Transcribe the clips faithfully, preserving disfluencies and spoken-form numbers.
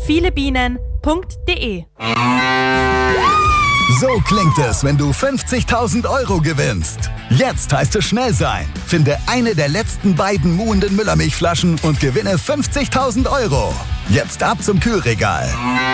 Bienen punkt de. So klingt es, wenn du fünfzigtausend Euro gewinnst. Jetzt heißt es schnell sein. Finde eine der letzten beiden muhenden Müllermilchflaschen und gewinne fünfzigtausend Euro. Jetzt ab zum Kühlregal.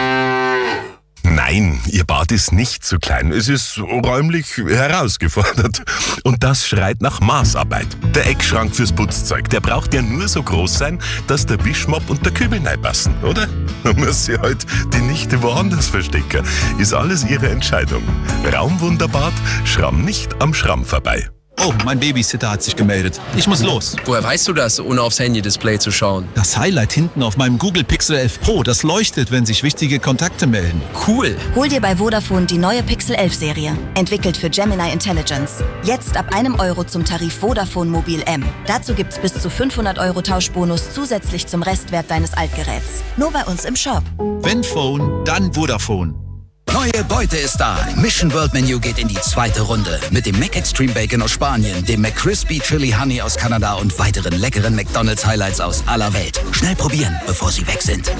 Nein, Ihr Bad ist nicht zu klein. Es ist räumlich herausgefordert. Und das schreit nach Maßarbeit. Der Eckschrank fürs Putzzeug, der braucht ja nur so groß sein, dass der Wischmopp und der Kübel reinpassen, oder? Da muss sie halt die Nichte woanders verstecken. Ist alles Ihre Entscheidung. Raumwunderbad, schramm nicht am Schramm vorbei. Oh, mein Babysitter hat sich gemeldet. Ich muss los. Woher weißt du das, ohne aufs Handy-Display zu schauen? Das Highlight hinten auf meinem Google Pixel elf Pro, das leuchtet, wenn sich wichtige Kontakte melden. Cool. Hol dir bei Vodafone die neue Pixel elf Serie. Entwickelt für Gemini Intelligence. Jetzt ab einem Euro zum Tarif Vodafone Mobil M. Dazu gibt's bis zu fünfhundert Euro Tauschbonus zusätzlich zum Restwert deines Altgeräts. Nur bei uns im Shop. Wenn Phone, dann Vodafone. Neue Beute ist da. Mission World Menu geht in die zweite Runde. Mit dem Mac Extreme Bacon aus Spanien, dem McCrispy Chili Honey aus Kanada und weiteren leckeren McDonald's Highlights aus aller Welt. Schnell probieren, bevor sie weg sind.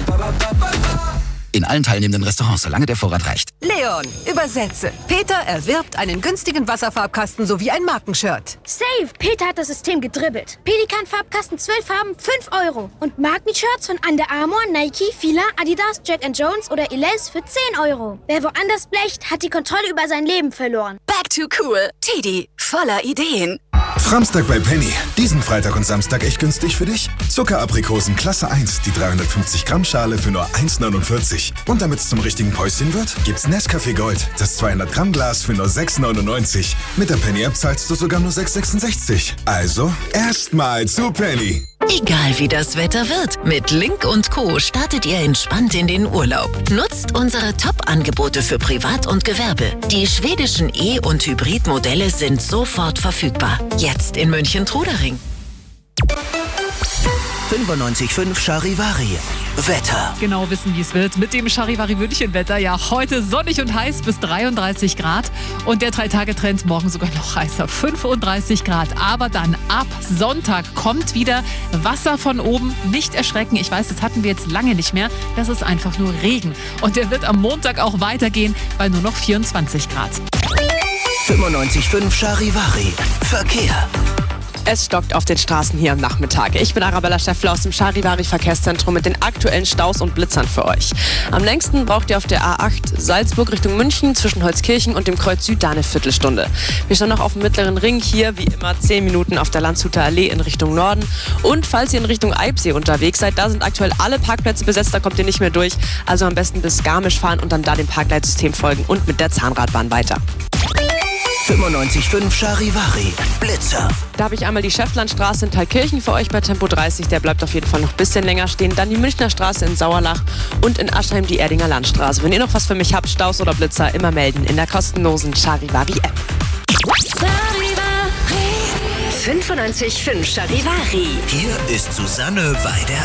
In allen teilnehmenden Restaurants, solange der Vorrat reicht. Leon, übersetze. Peter erwirbt einen günstigen Wasserfarbkasten sowie ein Markenshirt. Save! Peter hat das System gedribbelt. Pelikan-Farbkasten, zwölf Farben, fünf Euro. Und Markenshirts von Under Armour, Nike, Fila, Adidas, Jack and Jones oder Elias für zehn Euro. Wer woanders blecht, hat die Kontrolle über sein Leben verloren. Back to cool. Teddy, voller Ideen. Framstag bei Penny. Diesen Freitag und Samstag echt günstig für dich? Zuckeraprikosen Klasse eins, die dreihundertfünfzig Gramm Schale für nur eins neunundvierzig. Und damit es zum richtigen Päuschen wird, gibt's Nescafé Gold, das zweihundert Gramm Glas für nur sechs neunundneunzig. Mit der Penny-App zahlst du sogar nur sechs sechsundsechzig. Also, erstmal zu Penny. Egal wie das Wetter wird, mit Link und Co. startet ihr entspannt in den Urlaub. Nutzt unsere Top-Angebote für Privat und Gewerbe. Die schwedischen E- und Hybrid-Modelle sind sofort verfügbar. Jetzt in München-Trudering. fünfundneunzig Komma fünf Charivari. Wetter. Genau wissen, wie es wird mit dem Charivari München-Wetter. Ja, heute sonnig und heiß bis dreiunddreißig Grad. Und der Drei-Tage-Trend morgen sogar noch heißer, fünfunddreißig Grad. Aber dann ab Sonntag kommt wieder Wasser von oben. Nicht erschrecken, ich weiß, das hatten wir jetzt lange nicht mehr. Das ist einfach nur Regen. Und der wird am Montag auch weitergehen bei nur noch vierundzwanzig Grad. fünfundneunzig Komma fünf Charivari. Verkehr. Es stockt auf den Straßen hier am Nachmittag. Ich bin Arabella Schäffler aus dem Charivari Verkehrszentrum mit den aktuellen Staus und Blitzern für euch. Am längsten braucht ihr auf der A acht Salzburg Richtung München zwischen Holzkirchen und dem Kreuz Süd da eine Viertelstunde. Wir stehen noch auf dem Mittleren Ring, hier wie immer zehn Minuten auf der Landshuter Allee in Richtung Norden. Und falls ihr in Richtung Eibsee unterwegs seid, da sind aktuell alle Parkplätze besetzt, da kommt ihr nicht mehr durch. Also am besten bis Garmisch fahren und dann da dem Parkleitsystem folgen und mit der Zahnradbahn weiter. fünfundneunzig Komma fünf Charivari. Blitzer. Da habe ich einmal die Schäfflandstraße in Thalkirchen für euch bei Tempo dreißig. Der bleibt auf jeden Fall noch ein bisschen länger stehen. Dann die Münchner Straße in Sauerlach und in Aschheim die Erdinger Landstraße. Wenn ihr noch was für mich habt, Staus oder Blitzer, immer melden in der kostenlosen Charivari-App. fünfundneunzig Komma fünf Charivari. Hier ist Susanne Weider.